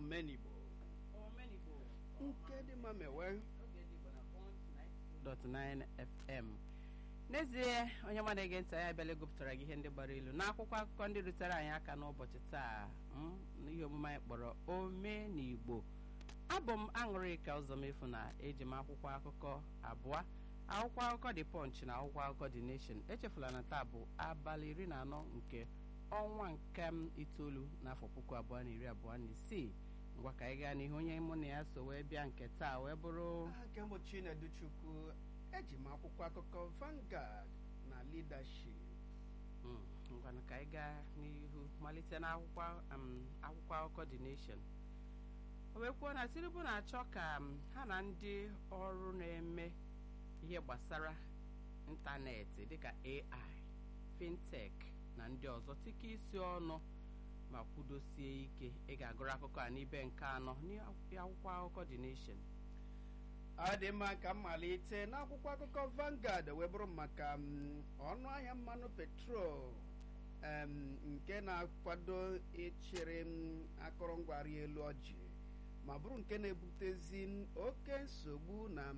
Omenigbo nke dị mma mewe .9 FM. N'ezie onye mmadụ ege ntị anyị abịala gụpụtara gị ihe ndị gbara ilu n'akwụkwọ akụkọ ndị rutere anyị aka n'ụbọchị taa n'ihe omume anyị kpọrọ Omenigbo. Abụ m Aṅụrịka Ụzọmefu na eji m akwụkwọ akụkọ abụọ, akwụkwọ akụkọ The Punch na akwụkwọ akụkọ The Nation. Echefula na taa bụ abalị 14 nke ọnwa nke 9 n'afọ 2026. Ngwa ka anyị gaa n'ihu onye mụ na ya so wee bịa nke taa wee bụrụ nke mbụ Chineduchukwu. Eji m akwụkwọ akụkọ Vanguard na Leadership. ngwanụ ka anyị gaa n'ihu malite n'akwụkwọ akụkọ The Nation. O wee kwuo na Tinubu na-achọ ka ha na ndị ọrụ na-eme ihe gbasara ịntanetị dịka AI, fintech na ndị ọzọ tịkọ isi ọnụ ma kwudosie ike. Ị ga-agụrụ akụkọ a n'ibe nke 4 n'akwụkwọ akụkọ The Nation. Ọ dị mma ka mmalite n'akwụkwọ akụkọ Vanguard wee bụrụ maka ọnụ ahịa mmanụ petrol nke na-akwado ịchịrị akụrụngwa rị elu ọjị ma bụrụ nke na-ebutezi oke nsogbu na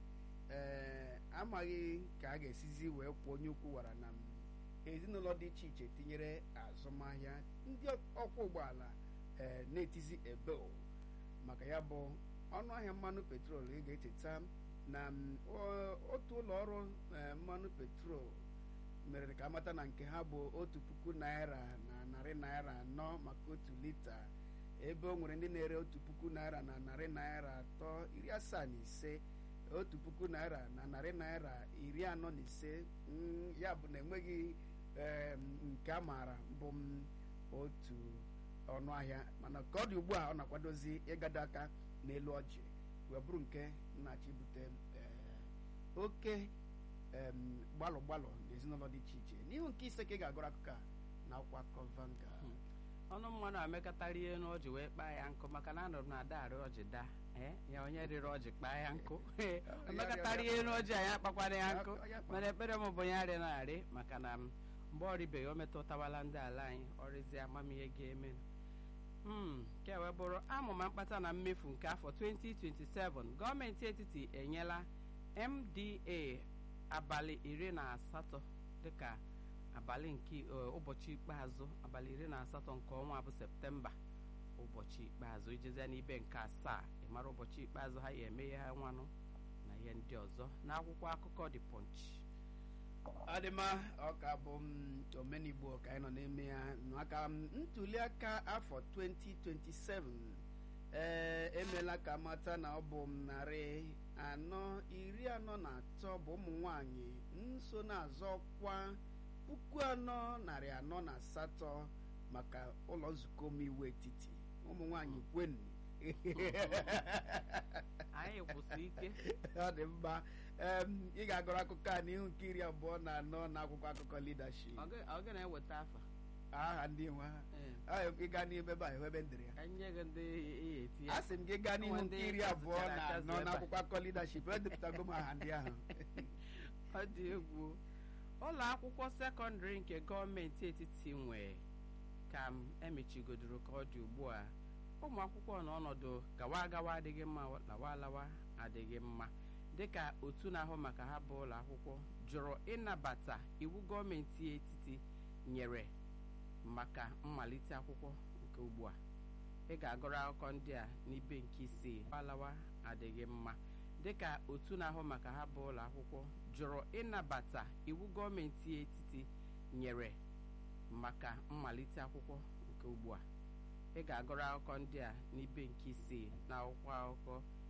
amaghị ka a ga-esizi wee kwụọ onye ukwu wara na ezinụlọ dị iche iche tinyere azụmahịa ndị ọkwọ ụgbọala na-etizi ebe maka ya bụ ọnụ ahịa mmanụ petrol. Ị ga-echeta na otu ụlọ ọrụ mmanụ petrol mere ka amata na nke ha bụ 1,000 naira na narị naira 4 maka 1 lita, ebe o nwere ndị na-ere 1,000 naira na narị naira 375, 1,000 naira na narị naira 45. Ya bụ na enweghị nke a maara bụ otu ọnụ ahịa, mana ka ọ dị ugbu a ọ na-akwadozi ịgado aka n'elu ọjị wee bụrụ nke na-achọ ibute oke gbalụ n'ezinụlọ dị iche iche. N'ihu nke ise ka ị ga-agụrụ akụkọ a na akwụkwọ akụkọ Vanguard. Ọnụ mmanụ amekọtara ihe n'ọjị wee kpaa ya nkụ maka na anụrụ na ada arị ọjị daa ya onye rịrị ọjị kpaa ya nkụ amekọtara ihe n'ọjị anyị akpakwara ya nkụ, mana ekpere m bụ ya arị na-arị maka na mgbe ọ rịbeghị o metụtawala ndị ala anyị ọrịzi amamihe ga-eme. Nke wee bụrụ amụma mkpata na mmefu nke afọ 2027. Gọọmenti etiti enyela MDA abalị 18 dịka abalị nke ụbọchị ikpeazụ, abalị 18 nke ọnwa bụ Septemba, ụbọchị ikpeazụ ijezia n'ibe nke 7 ịmara ụbọchị ikpeazụ ha ya eme ya nwanụ na ihe ndị ọzọ n'akwụkwọ akụkọ The Punch. Adịma ọka bụ Omenigbo ka anyị nọ n'ime ya maka ntuli aka afọ 2027. Emeela ka mata na ọ bụ 443 bụ ụmụ nwanyị nso na-azọ ọkwa 4,408 maka ụlọ nzukọ omeiwu etiti. Ụmụ nwanyị kwenu anyị kwụsị ike. Ọ dị mma. Ị ga-agụrụ akụkọ a n'ihu nke 24 n'akwụkwọ akụkọ Leadership. Ọ ga na-eweta aha ndị nwe ha ịga n'ime ebe ahụ ebe ndịrị ya. A sị m gị gaa n'ihu nke 24 n'akwụkwọ akụkọ Leadership. Edepụtago m aha ndị ahụ. Ọ dị egwu. Ụlọ akwụkwọ sekọndịrị nke gọọmenti etiti nwe ka emechigodoro ka ọ dị ugbu a. Ụmụ akwụkwọ n'ọnọdụ gawa agawa adịghị mma, lawa alawa adịghị mma, dịka otu na-ahụ maka ha bụ ụlọ akwụkwọ jụrụ ịnabata iwu gọọmenti etiti nyere maka mmalite akwụkwọ nke ugbu a. Ị ga-agụrụ akụkọ ndị a n'ibe nke 6. Alawa adịghị mma, dịka otu na-ahụ maka ha bụ ụlọ akwụkwọ jụrụ ịnabata iwu gọọmenti etiti nyere maka mmalite akwụkwọ nke ugbu a. Ị ga-agụrụ akụkọ ndị a n'ibe nke 6 na akwụkwọ akụkọ